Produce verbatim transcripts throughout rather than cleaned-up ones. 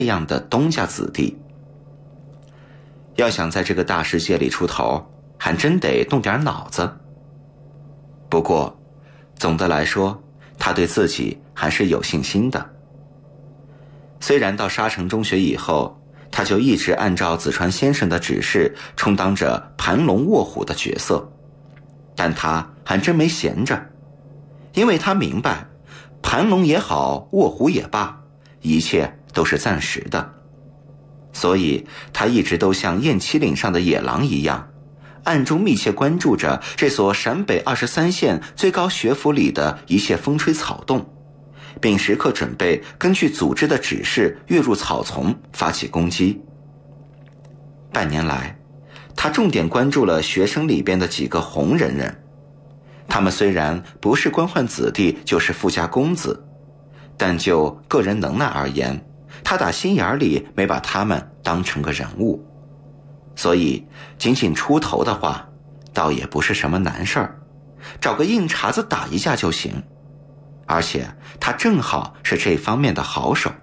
这样的东家子弟。要想在这个大世界里出头，还真得动点脑子。不过总的来说，他对自己还是有信心的。虽然到沙城中学以后，他就一直按照子川先生的指示充当着盘龙卧虎的角色，但他还真没闲着，因为他明白盘龙也好，卧虎也罢，一切都是暂时的。所以他一直都像雁栖岭上的野狼一样，暗中密切关注着这所陕北二十三县最高学府里的一切风吹草动，并时刻准备根据组织的指示跃入草丛发起攻击。半年来，他重点关注了学生里边的几个红人人，他们虽然不是官宦子弟，就是富家公子，但就个人能耐而言，他打心眼里没把他们当成个人物，所以仅仅出头的话倒也不是什么难事儿，找个硬茬子打一架就行，而且他正好是这方面的好手。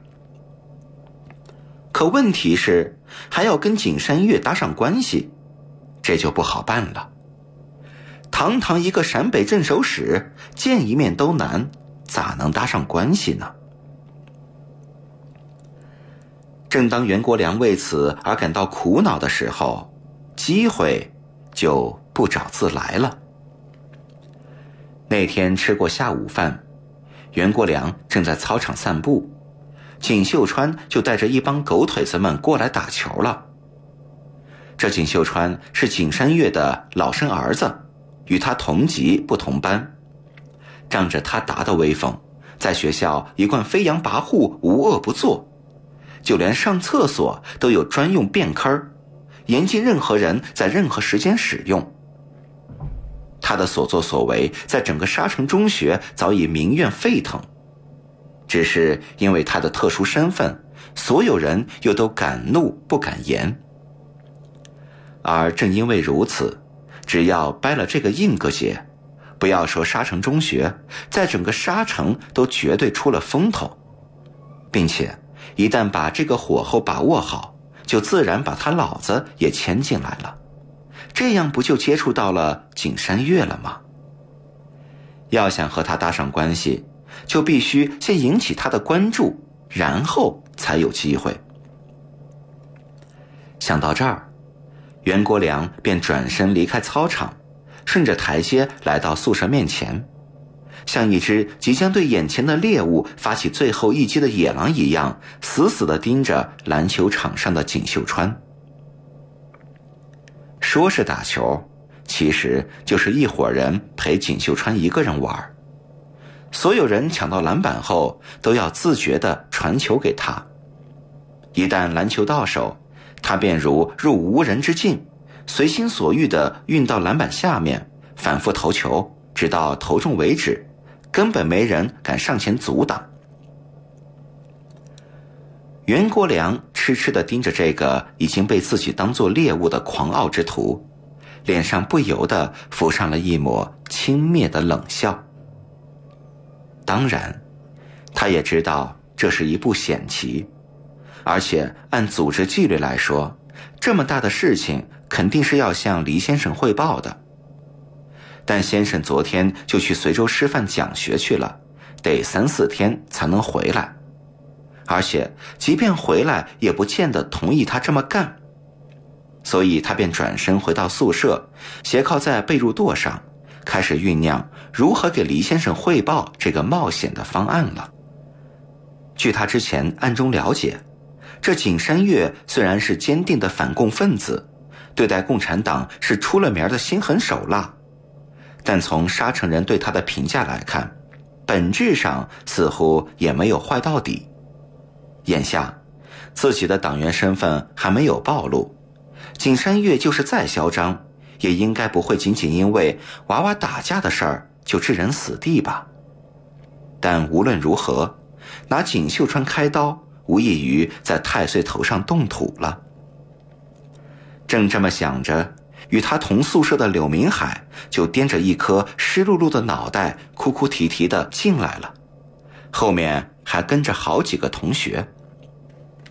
可问题是还要跟景山月搭上关系，这就不好办了。堂堂一个陕北镇守使，见一面都难，咋能搭上关系呢？正当袁国良为此而感到苦恼的时候，机会就不找自来了。那天吃过下午饭，袁国良正在操场散步，锦绣川就带着一帮狗腿子们过来打球了。这锦绣川是景山月的老生儿子，与他同级不同班，仗着他达的威风，在学校一贯飞扬跋扈，无恶不作，就连上厕所都有专用便坑，严禁任何人在任何时间使用。他的所作所为在整个沙城中学早已民怨沸腾，只是因为他的特殊身份，所有人又都敢怒不敢言。而正因为如此，只要掰了这个硬个结，不要说沙城中学，在整个沙城都绝对出了风头，并且一旦把这个火候把握好，就自然把他老子也牵进来了，这样不就接触到了景山月了吗？要想和他搭上关系，就必须先引起他的关注，然后才有机会。想到这儿，袁国良便转身离开操场，顺着台阶来到宿舍面前，像一只即将对眼前的猎物发起最后一击的野狼一样，死死地盯着篮球场上的锦绣川。说是打球，其实就是一伙人陪锦绣川一个人玩。所有人抢到篮板后，都要自觉地传球给他。一旦篮球到手，他便如入无人之境，随心所欲地运到篮板下面，反复投球，直到投中为止，根本没人敢上前阻挡。袁国良痴痴地盯着这个已经被自己当作猎物的狂傲之徒，脸上不由得浮上了一抹轻蔑的冷笑。当然，他也知道这是一步险棋，而且按组织纪律来说，这么大的事情肯定是要向黎先生汇报的。但先生昨天就去随州师范讲学去了，得三四天才能回来，而且即便回来也不见得同意他这么干。所以他便转身回到宿舍，斜靠在被褥垛上，开始酝酿如何给黎先生汇报这个冒险的方案了。据他之前暗中了解，这景山月虽然是坚定的反共分子，对待共产党是出了名的心狠手辣，但从沙城人对他的评价来看，本质上似乎也没有坏到底。眼下自己的党员身份还没有暴露，景山月就是再嚣张，也应该不会仅仅因为娃娃打架的事儿就置人死地吧。但无论如何，拿锦绣川开刀无异于在太岁头上动土了。正这么想着，与他同宿舍的柳明海就掂着一颗湿漉漉的脑袋哭哭啼啼地进来了，后面还跟着好几个同学。